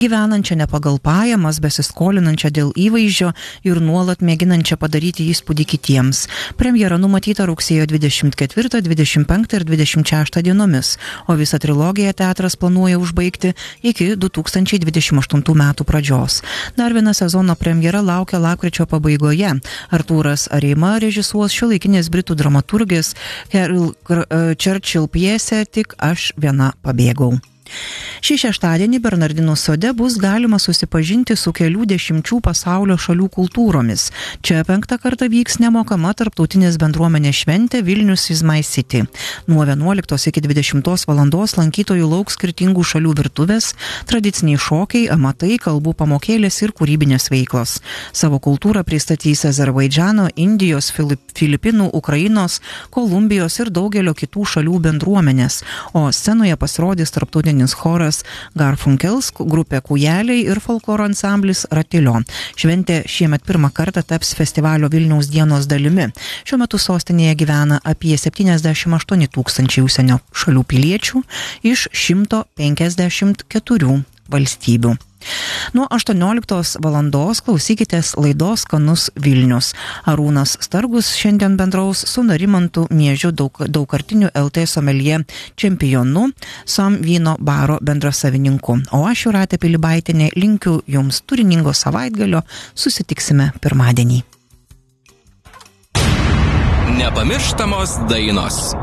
gyvenančią ne pagal pajamas, besiskolinančią dėl įvaizdžio ir nuolat mėginančią padaryti įspūdį kitiems. Premjera numatyta rugsėjo 24, 25 ir 26 dienomis, o visą trilogiją teatras planuoja užbaigti iki 2028 metų pradžios. Dar viena sezono premjera laukia lapkričio pabaigoje. Artūras Areima režisuos šiuolaikinės britų dramaturgės Carol Churchill pjesę Tik aš viena pabėgau. Šį šeštadienį Bernardinų sode bus galima susipažinti su kelių dešimčių pasaulio šalių kultūromis. Čia 5. kartą vyks nemokama tarptautinės bendruomenės šventė Vilnius is my city. Nuo 11 iki 20 valandos lankytojų lauks skirtingų šalių virtuvės, tradiciniai šokiai, amatai, kalbų pamokėlės ir kūrybinės veiklos. Savo kultūrą pristatys Azerbaidžano, Indijos, Filipinų, Ukrainos, Kolumbijos ir daugelio kitų šalių bendruomenės, o scenoje pasirodys tarptautinis choras Garfunkels, grupė Kūjeliai ir folkloro ansamblis Ratilio. Šventė šiemet pirmą kartą taps festivalio Vilniaus dienos dalimi. Šiuo metu sostinėje gyvena apie 78 tūkstančiai užsienio šalių piliečių iš 154 valstybių. Nuo 18 valandos klausykitės laidos Skanus Vilnius. Arūnas Stargus šiandien bendraus su Narimantu Miežiu, daugkartiniu LT someljė čempionu, Sam vyno baro bendrasavininku. O aš Jūratė Pilibaitienė linkiu jums turiningo savaitgalio, susitiksime pirmadienį. Nepamirštamos dainos.